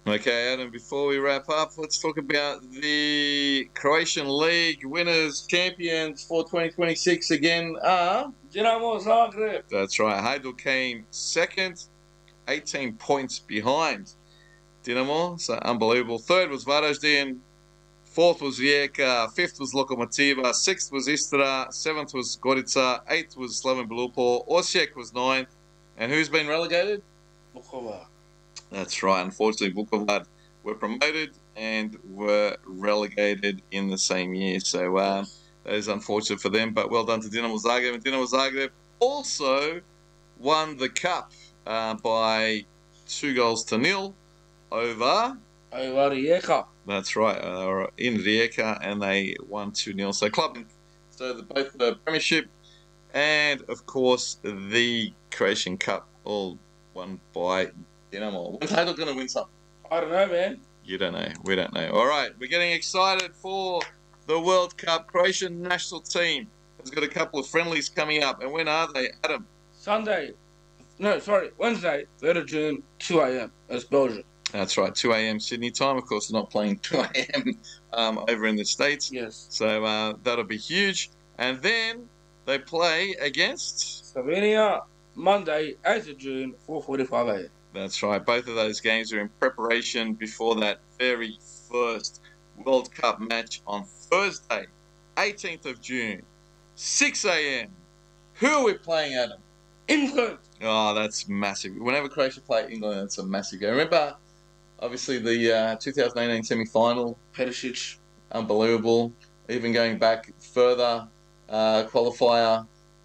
Okay, Adam, before we wrap up, let's talk about the Croatian League winners, champions for 2026 again are... Dinamo Zagreb. That's right. Hajduk came second, 18 points behind Dinamo, so unbelievable. Third was Varaždin, fourth was Rijeka, fifth was Lokomotiva, sixth was Istra, seventh was Gorica, eighth was Slaven Belupo, Osijek was ninth, and who's been relegated? Vukovar. That's right. Unfortunately, Vukovar were promoted and were relegated in the same year. So that is unfortunate for them, but well done to Dinamo Zagreb. And Dinamo Zagreb also won the cup by 2-0 over Rijeka. That's right. They were in Rijeka and they won 2-0. So both the Premiership and, of course, the Croatian Cup all won by Dinamo. When's Hajduk going to win something? I don't know, man. You don't know. We don't know. All right. We're getting excited for the World Cup. Croatian national team has got a couple of friendlies coming up. And when are they, Adam? Wednesday, 3rd of June, 2 a.m. It's Belgium. That's right, 2 a.m. Sydney time. Of course, they're not playing 2 a.m. Over in the States. Yes. So that'll be huge. And then they play against Slovenia, Monday, 8th of June, 4:45 a.m. That's right. Both of those games are in preparation before that very first World Cup match on Thursday, 18th of June, 6 a.m. Who are we playing, Adam? England. Oh, that's massive. Whenever Croatia play England, it's a massive game. Remember, obviously, the 2018 semi-final. Perisic. Unbelievable. Even going back further, qualifier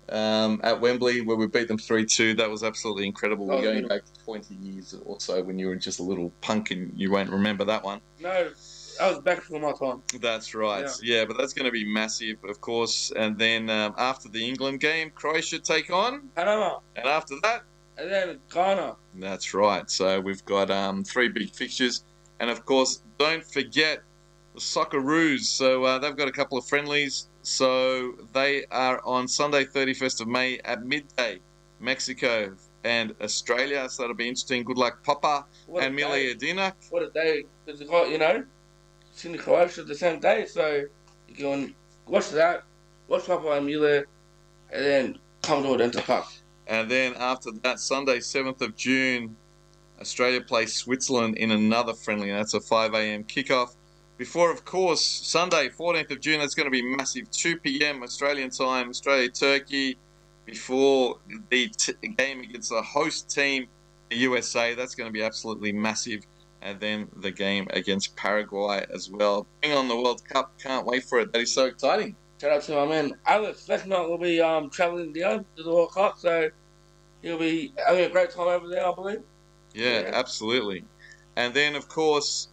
at Wembley where we beat them 3-2. That was absolutely incredible. We're going back 20 years or so when you were just a little punk and you won't remember that one. No, that was back before my time. That's right. Yeah, but that's going to be massive, of course. And then after the England game, Croatia take on Panama. And after that? And then Ghana. That's right. So we've got 3 big fixtures. And, of course, don't forget the Socceroos. So they've got a couple of friendlies. So they are on Sunday, 31st of May at midday, Mexico and Australia. So that'll be interesting. Good luck, Papa and Milija Dina. What a day. Because they've got, Sydney, Croatia the same day. So you can watch that, watch Papa and Milija, and then come to Adenta Park. And then after that, Sunday, 7th of June, Australia plays Switzerland in another friendly. And that's a 5 a.m. kickoff. Before, of course, Sunday, 14th of June, that's going to be massive. 2 p.m. Australian time, Australia-Turkey. Before the game against the host team, the USA, that's going to be absolutely massive. And then the game against Paraguay as well. Bring on the World Cup. Can't wait for it. That is so exciting. Shout out to my man Alex. Next night we'll be travelling down to the World Cup, so he'll be having a great time over there, I believe. Yeah, absolutely. And then, of course,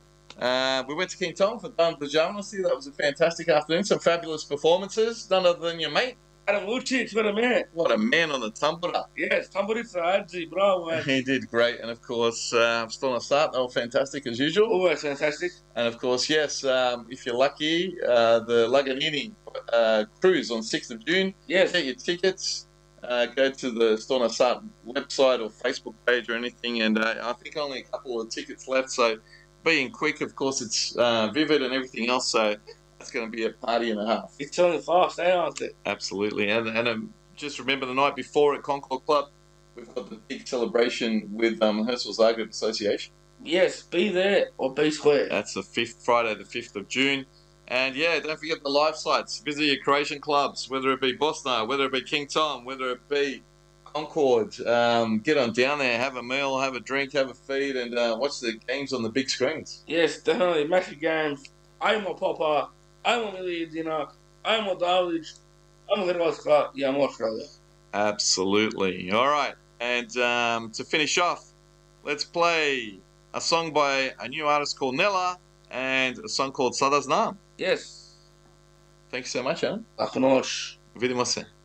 we went to King Tom for Don Pajamasi. That was a fantastic afternoon. Some fabulous performances. None other than your mate. Adam Lucic, what a man. What a man on the tambura. Yes, tamburica, Adzi, bravo, man. He did great. And, of course, Stona Start, they were fantastic as usual. Always fantastic. And, of course, yes, if you're lucky, the Laganini cruise on 6th of June. Yes. Get your tickets. Go to the Stona Start website or Facebook page or anything. And I think only a couple of tickets left, so being quick. Of course, it's Vivid and everything else, so that's going to be a party and a half. It's turning fast, aren't it? Absolutely. And just remember the night before at Concord Club, we've got the big celebration with Herstal Zagreb Association. Yes, be there or be square. That's the Friday the 5th of June. And yeah, don't forget the live sites. Visit your Croatian clubs, whether it be Bosna, whether it be King Tom, whether it be Concord. Get on down there, have a meal, have a drink, have a feed, and watch the games on the big screens. Yes, definitely. Massive games. I'm a Papa. I'm a Milija Dina. I'm a Dalic. I'm a Hrvatska. Yeah, I'm Australia. Absolutely. All right. And to finish off, let's play a song by a new artist called Nella and a song called Sada Znam. Yes. Thanks so much, Alan. Laku noć. Vidimo se.